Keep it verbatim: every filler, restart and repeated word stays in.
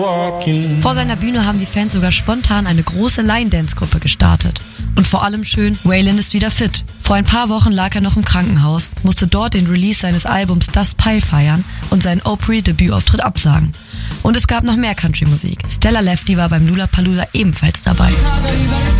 Vor seiner Bühne haben die Fans sogar spontan eine große Line-Dance-Gruppe gestartet. Und vor allem schön, Waylon ist wieder fit. Vor ein paar Wochen lag er noch im Krankenhaus, musste dort den Release seines Albums Dust Pile feiern und seinen Opry-Debütauftritt absagen. Und es gab noch mehr Country-Musik. Stella Lefty war beim Lollapalooza ebenfalls dabei.